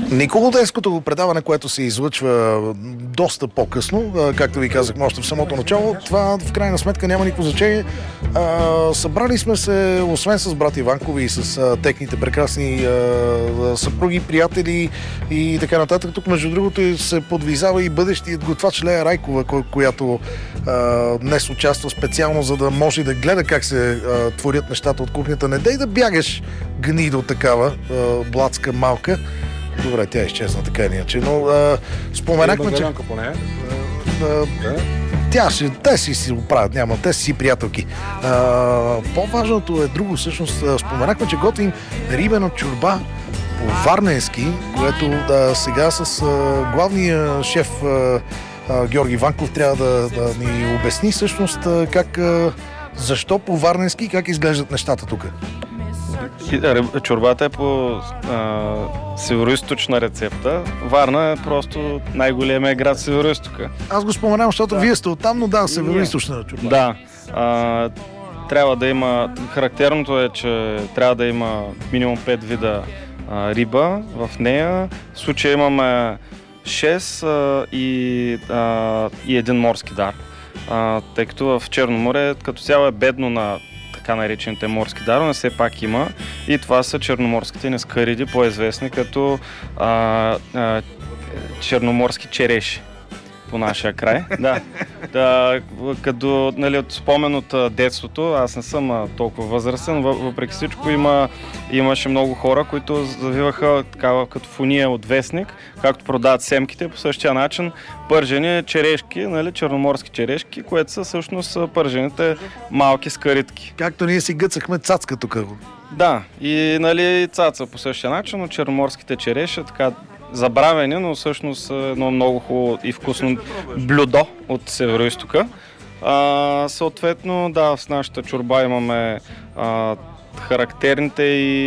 Николоденското предаване, което се излъчва доста по-късно, както ви казахме още в самото начало, това в крайна сметка няма никакво значение. Събрали сме се, освен с брат Иванкови и с техните прекрасни съпруги, приятели и така нататък. Тук, между другото, се подвизава и бъдещият готвач Лея Райкова, която днес участва специално, за да може да гледа как се творят нещата от кухнята. Не дей да бягаш, гнидо такава, блатска малка. Добре, тя изчезна така иначе, но споменахме, че... Те си оправят, няма, те си приятелки. По-важното е друго, всъщност, споменахме, че готвим рибена чорба по-варненски, което сега с главния шеф Георги Ванков трябва да ни обясни всъщност защо по-варненски и как изглеждат нещата тук. Чорбата е по североизточна рецепта. Варна е просто най-големия град в Североизтока. Аз го споменавам, защото вие сте оттам, но да, североизточна чорба. Да. Трябва да има... Характерното е, че трябва да има минимум 5 вида риба в нея. В случая имаме 6 и един морски дар. Тъй като в Черно море като цяло е бедно на така наречените морски дарове, все пак има. И това са черноморските нескариди, по-известни като черноморски череши по нашия край. Като от спомен от детството, аз не съм толкова възрастен, въпреки всичко имаше много хора, които завиваха такава като фуния от вестник, както продават семките, по същия начин пържени черешки, черноморски черешки, което са всъщност пържените малки скаритки. Както ние си гъцахме цацка тук. Да, и цаца по същия начин, но черноморските череши така забравени, но всъщност едно много хубаво и вкусно блюдо от Североизтока. Съответно, да, в нашата чорба имаме характерните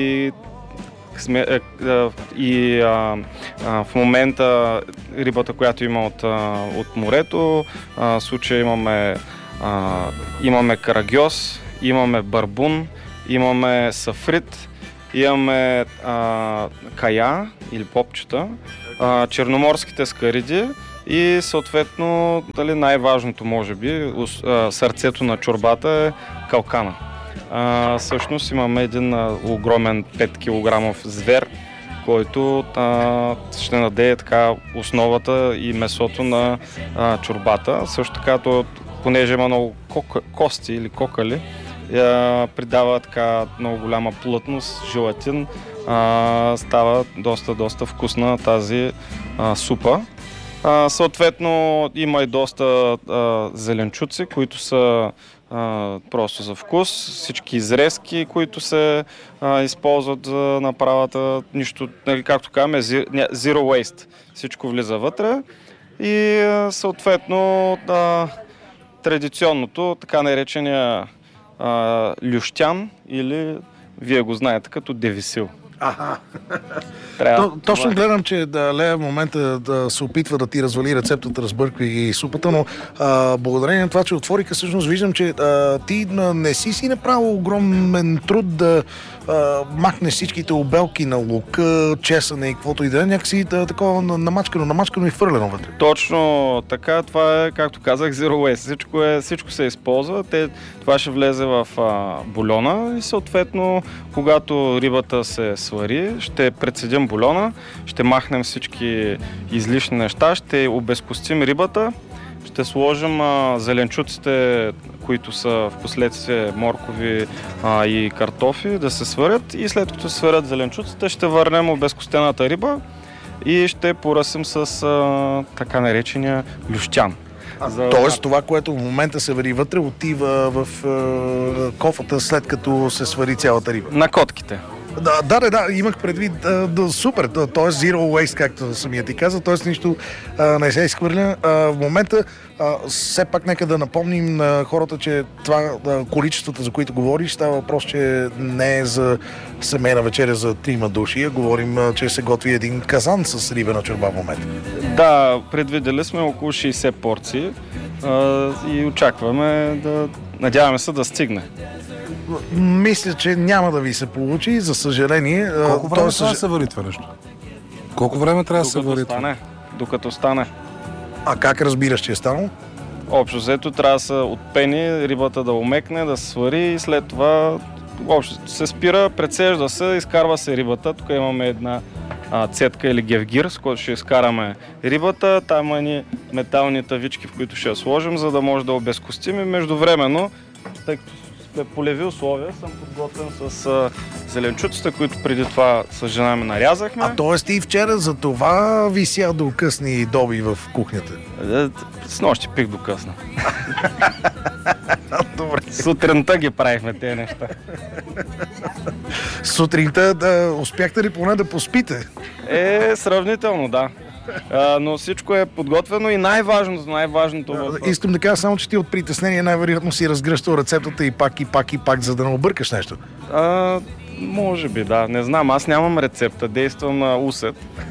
в момента рибата, която има от морето. В случая имаме карагьоз, имаме барбун, имаме сафрит, имаме кая или попчета, черноморските скариди и съответно най-важното може би, сърцето на чорбата е калкана. Всъщност имаме един огромен 5 кг звер, който ще наде така основата и месото на чорбата. Също така, понеже има много кости или кокали, придава така много голяма плътност, желатин, става доста вкусна тази супа. Съответно има и доста зеленчуци, които са просто за вкус, всички изрезки, които се използват за направата, нищо, както казваме, zero waste, всичко влиза вътре и съответно традиционното, така наречения лющян или вие го знаете като девисил. Точно гледам, че Лея в момента се опитва да ти развали рецептата, разбърква и супата, но благодарение на това, че отвориха, всъщност виждам, че ти не си направил огромен труд да махнеш всичките обелки на лука, чесъне и каквото и да е, някакси такова намачкано и хвърлено вътре. Точно така, това е, както казах, zero waste. Всичко се използва, това ще влезе в бульона и съответно, когато рибата се свари, ще прецедим бульона, ще махнем всички излишни неща, ще обезкостим рибата, ще сложим зеленчуците, които са в последствие моркови и картофи, да се сварят и след като се сварят зеленчуците, ще върнем обезкостената риба и ще поръсим с така наречения лющян. Тоест това, което в момента се вари вътре, отива в кофата след като се свари цялата риба. На котките. Да, имах предвид супер, т.е. zero waste, както самия ти каза, т.е. нищо не се изхвърля. В момента все пак нека да напомним на хората, че това количествата, за които говориш, става въпрос, че не е за семейна вечеря за 3 души, а говорим, че се готви един казан с рибена чорба в момента. Да, предвидели сме около 60 порции и очакваме надяваме се да стигне. Мисля, че няма да ви се получи, за съжаление. Колко време се вари това нещо? Колко време трябва да се вари това? Докато стане. А как разбираш, че е станало? Общо взето трябва да се отпени, рибата да омекне, да се свари и след това общо се спира, прецежда се, изкарва се рибата. Тук имаме една цетка или гевгир, с който ще изкараме рибата. Там има ни метални тавички, в които ще я сложим, за да може да обезкостим и междувременно, тъй като сме полеви условия, съм подготвен с зеленчуците, които преди това с жена ми нарязахме. А т.е. и вчера за това вися до късни доби в кухнята? С нощи пих до късно. Добре. Сутринта ги правихме тези неща. Сутринта успяхте ли поне да поспите? Сравнително, да. Но всичко е подготвено и най-важното... Искам да кажа само, че ти от притеснение най-вероятно си разгръщал рецептата и пак, за да не объркаш нещо. Може би, да. Не знам, аз нямам рецепта, действам на усет.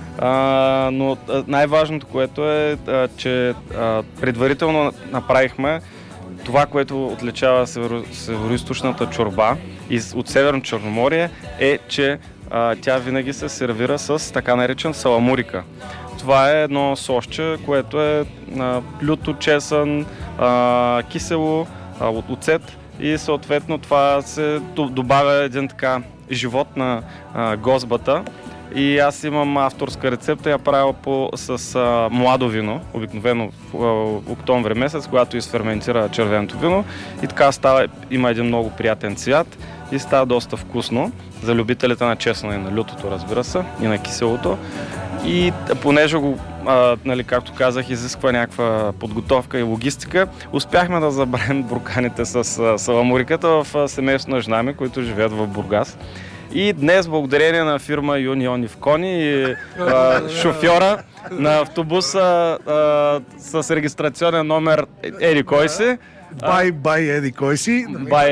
Но най-важното, което е, че предварително направихме това, което отличава североизточната чорба и от Северно Черноморие е, че тя винаги се сервира с така наречен саламурика. Това е едно сосче, което е люто, чесън, кисело, оцет и съответно това се добавя един така живот на гозбата. И аз имам авторска рецепта, я правя с младо вино, обикновено в октомври месец, когато изферментира червеното вино. И така има един много приятен цвят и става доста вкусно за любителите на чесъна и на лютото, разбира се, и на киселото. И понеже го, както казах, изисква някаква подготовка и логистика, успяхме да забравим бурканите с саламуриката в семейство на жена ми, които живеят в Бургас. И днес, благодарение на фирма Юнион Ивкони и шофьора на автобуса с регистрационен номер Еди кой си. Бай Еди кой си.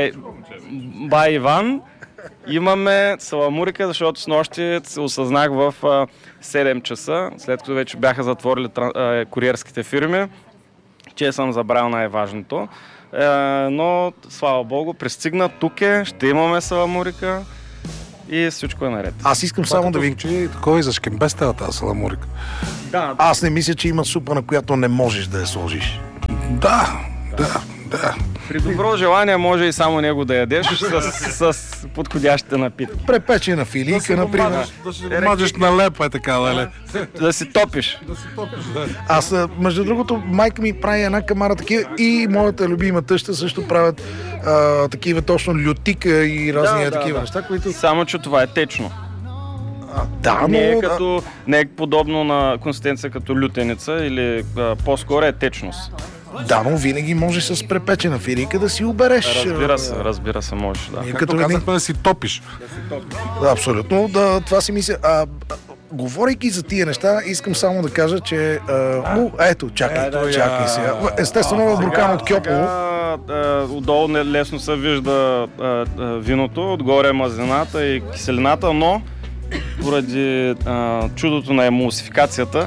Бай Иван. Имаме саламурика, защото с нощи се осъзнах в 7 часа, след като вече бяха затворили куриерските фирми, че съм забрал най-важното. Но, слава Богу, пристигна, тук ще имаме саламурика и всичко е наред. Аз искам само да ви... Такова и за шкембе става тази саламурика. Да. Аз не мисля, че има супа, на която не можеш да я сложиш. Да. При добро желание може и само него да ядеш с подходящите напитки. Препечена филийка, например. Да си мажеш на лепа, така, нали? Да си топиш. Да. Аз, между другото, майка ми прави една камара такива и моята любима тъща също правят такива точно лютика и разни такива неща, които... Само, че това е течно. Да, но... Не е подобно на консистенция като лютеница или по-скоро е течност. Да, но винаги може с препечена филийка да си обереш. Разбира се, можеш, да. Както казахме, да си топиш. Да, абсолютно, да, това си мисля. Говорейки за тия неща, искам само да кажа, че... ето, чакай сега. Естествено, буркан от Кьопово. Отдолу лесно се вижда виното, отгоре мазнината и киселината, но поради чудото на емулсификацията,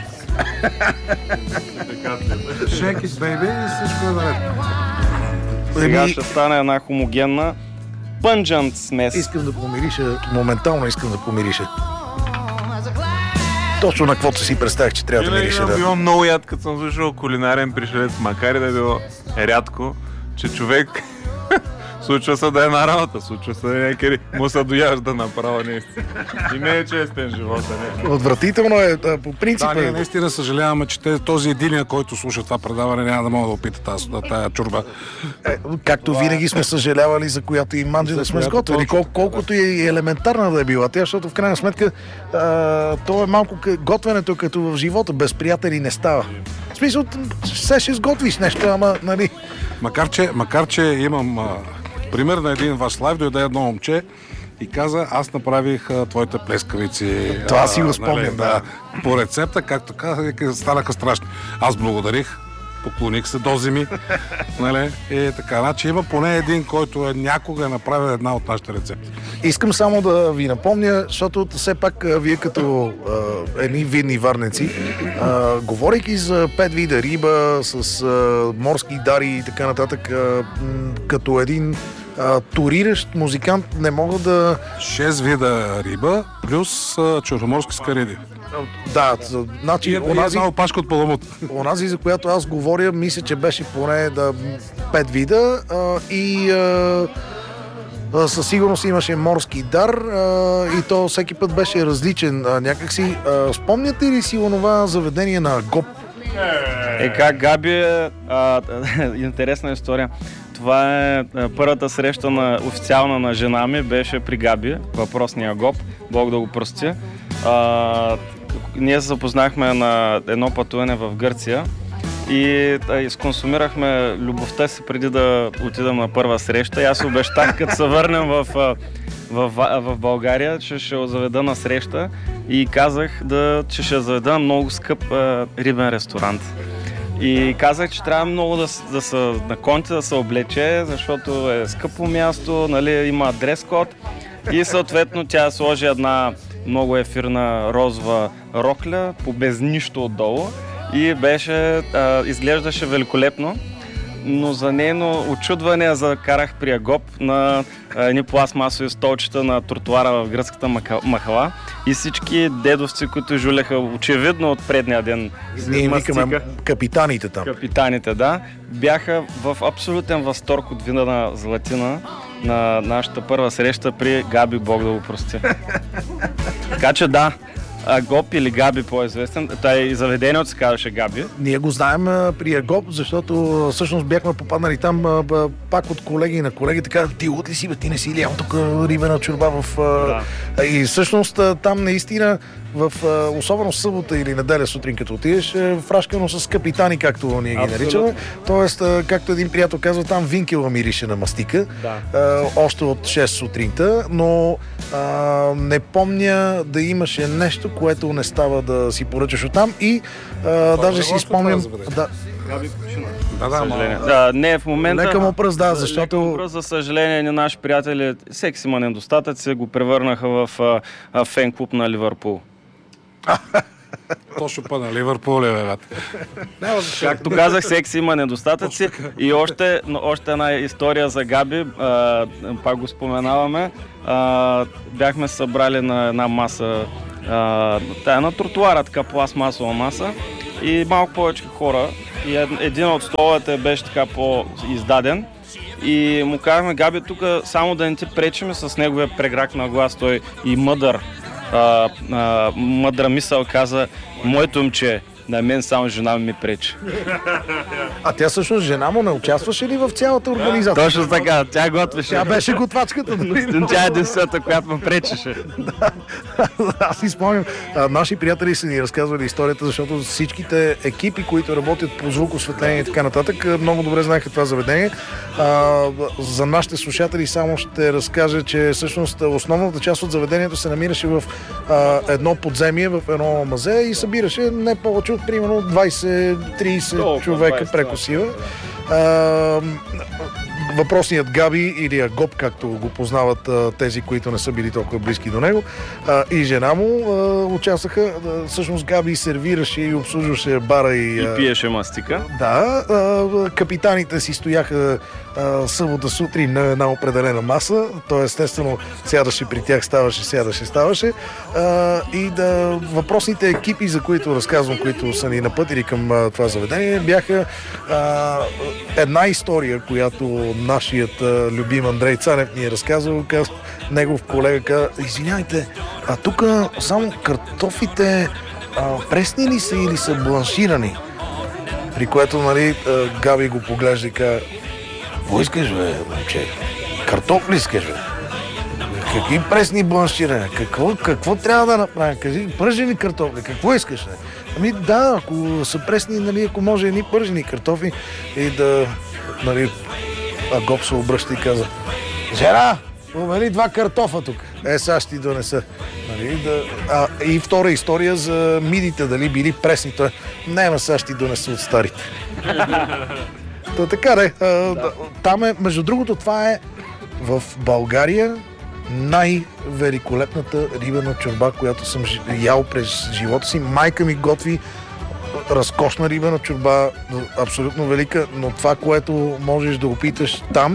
Shake it, baby, и всичко е наред. Сега ще стане една хомогенна пънджант смес. Моментално искам да помириша. Точно на каквото си представях, че трябва да мирише. Да. Било много яд, като съм слушал кулинарен пришелец, макар и да е било рядко, че човек случва се да е на работа, случва се някъде му се дояжда направо наистина. И не е честен живота, не. Отвратително е, по принцип. Да, ние наистина съжаляваме, че този единия, който слуша това предаване, няма да мога да опита тая чорба. Както винаги сме съжалявали, за която и манджа да сме сготвили, колкото и елементарна да е била тя, защото в крайна сметка то е малко готвенето като в живота, без приятели не става. В смисъл, все ще сготвиш нещо, ама, нали... Макар, че имам пример на един ваш лайв, дойде едно момче и каза, аз направих твоите плескавици. Това си го спомням, да. По рецепта, както казах, станаха страшни. Аз благодарих, поклоних се до земи, нали? И така, значи има поне един, който някога направил една от нашите рецепти. Искам само да ви напомня, защото все пак вие като едни видни варнеци, говорейки за 5 вида риба, с морски дари и така нататък, като един туриращ музикант не мога да... 6 вида риба, плюс черноморски скариди. Да, значи И една опашка от паламут. онази, за която аз говоря, мисля, че беше поне 5 вида и със сигурност имаше морски дар и то всеки път беше различен някакси. Спомняте ли си онова заведение на Гоп? Как Габи интересна история. Това е първата среща официална на жена ми, беше при Габи, въпросния Гоп, Бог да го прости. Ние се запознахме на едно пътуване в Гърция и изконсумирахме любовта си преди да отидем на първа среща. И аз обещах, като се върнем в България, че ще заведа на среща и казах, че ще заведа много скъп рибен ресторант. И казах, че трябва много да се на конти да се облече, защото е скъпо място, нали, има дрес-код. И съответно тя сложи една много ефирна розова рокля, без нищо отдолу. И изглеждаше великолепно. Но за нейно очудване закарах при Агоп на едни пластмасови столчета на тротуара в гръцката махала и всички дедовци, които жулеха очевидно от предния ден. Ние викаме капитаните там. Капитаните, да. Бяха в абсолютен възторг от вина на златина на нашата първа среща при Габи, Бог да го прости. Така че да, Агоп или Габи по-известен, и заведението се казваше Габи. Ние го знаем при Агоп, защото всъщност бяхме попаднали там пак от колеги на колеги, така, ти лут ли си, бе, ти не си ли ям тук рибена чорба в... И всъщност там наистина особено събота или неделя сутрин, като отидеш, фрашкано с капитани, както ние ги наричаме. Тоест, както един приятел казва, там винкела мирише на мастика, още от 6 сутринта, но не помня да имаше нещо, което не става да си поръчаш оттам и даже си спомням... Габи почина. Да, в момента... Лека му пръст, да, защото... За съжаление, наши приятели, всеки си има недостатъци, го превърнаха в фен-клуб на Ливърпул. Точно па на Ливърпул, бе. Както казах, всеки си има недостатъци. И още една история за Габи, пак го споменаваме. Бяхме събрали на една маса, на тротуара, така пластмасова маса и малко повече хора. И един от столовете беше така по-издаден. И му казахме, Габи, тук само да не ти пречиме с неговия преграк на глас, той и мъдра мисъл каза, моето момче, на мен само жена ми пречи. А тя всъщност жена му не участваше ли в цялата организация? Точно така, тя готвеше. Тя беше готвачката. Тя е единствената, която му пречеше. Аз си спомням, наши приятели са ни разказвали историята, защото всичките екипи, които работят по звукосветление и така нататък, много добре знаеха това заведение. За нашите слушатели само ще разкажа, че всъщност основната част от заведението се намираше в едно подземие, в едно мазе и събираше не повече от примерно 20-30 човека прекусива. Въпросният Габи или Агоп, както го познават тези, които не са били толкова близки до него, и жена му участваха. Всъщност Габи сервираше и обслужваше бара и пиеше мастика. Да, капитаните си стояха събота сутрин на една определена маса. Той естествено сядаше при тях, ставаше. И въпросните екипи, за които разказвам, които са ни напътили към това заведение, бяха една история, която нашият любим Андрей Цанев ни е разказал. Негов колега каза, извинявайте, а тук само картофите пресни ли са или са бланширани? При което, нали, Габи го поглежда и каза, какво искаш, бе, момче? Картофли искаш, бе? Какви пресни бланширания? Какво трябва да направим? Кажи, пържени картофли, какво искаш, бе? Ами да, ако са пресни, нали, ако може едни пържени картофли и да, нали, Агоп се обръща и каза, жена, умели 2 картофа тук. Сега ще ти донеса. Нали, и втора история за мидите, дали били пресни. Той, не, сега ще ти донеса от старите. То така де. Там е, между другото, това е в България най-великолепната рибена чорба, която съм ял през живота си. Майка ми готви разкошна рибена чорба, абсолютно велика, но това, което можеш да опиташ там,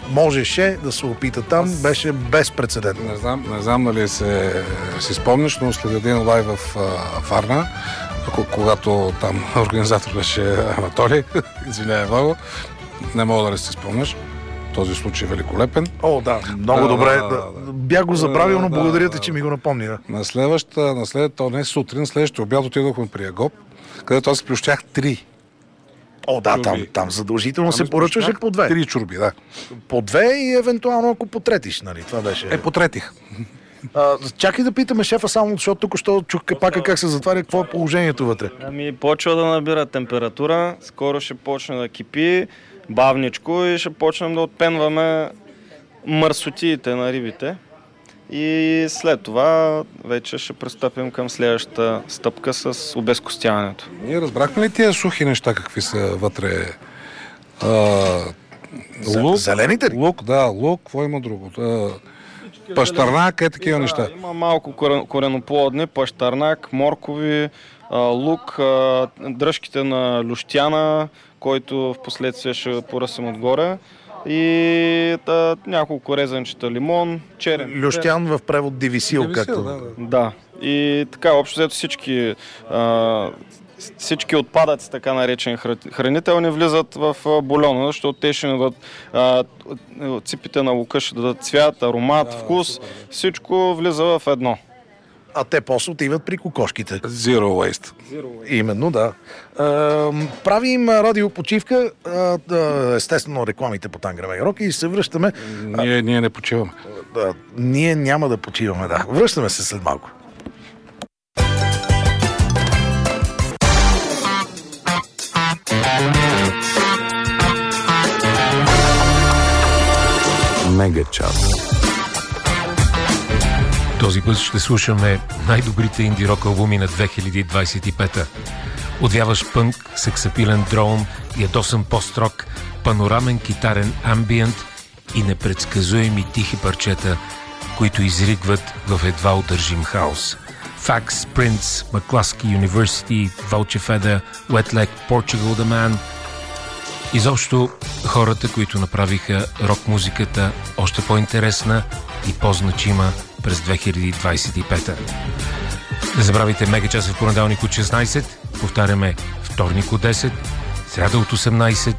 можеше да се опита там, беше безпрецедентно. Не знам дали си спомняш, но след един лайв в Варна, когато там организатор беше Анатолий, извинявай много, не мога да си спомняш. Този случай е великолепен. О, да, много добре. Бях го забравил, но благодаря ти, че ми го напомни. На следващата, не сутрин, следващия обяд отидохме при Агоп, където аз плющях 3. О, да, там задължително се поръчваше по 2. 3 чурби, да. По 2 и евентуално ако потретиш, нали? Това беше... Потретих. Чакай да питаме шефа само, защото тук що чух капака как се затваря, какво е положението вътре. Почва да набира температура, скоро ще почне да кипи, бавничко и ще почнем да отпенваме мърсотиите на рибите. И след това вече ще пристъпим към следващата стъпка с обезкостяването. Ние разбрахме ли тия сухи неща, какви са вътре? Лук, зелените ли? Лук, какво има друго? Пащарнак, такива неща. Има малко кореноплодни, пащарнак, моркови, лук, дръжките на люштяна, който в последствие ще поръсим отгоре. И няколко резанчета лимон, черен. Люштян в превод дивисил, както. Да. И така, общо взето всички отпадъци, така наречени хранителни, влизат в бульона, защото те ще ни дадат ципите на лука, ще дадат цвят, аромат, вкус. Всичко влиза в едно. А те после отиват при кокошките. Zero waste. Именно, да. Правим радиопочивка, естествено рекламите по Тангревен Рок и се връщаме. Ние не почиваме. Ние няма да почиваме, да. Връщаме се след малко. Мега час. Този път ще слушаме най-добрите инди-рок албуми на 2025-та. Отвяваш пънк, сексапилен дроун, ядосан пост-рок, панорамен китарен амбиент и непредсказуеми тихи парчета, които изригват в едва удържим хаос. Fax, Prince, McCluskey University, Vulture Feather, Wet Leg, Portugal The Man. Изобщо хората, които направиха рок-музиката още по-интересна и по-значима през 2025-та. Не забравяйте мегачаса в понеделник от 16, повтаряме вторник от 10, сряда от 18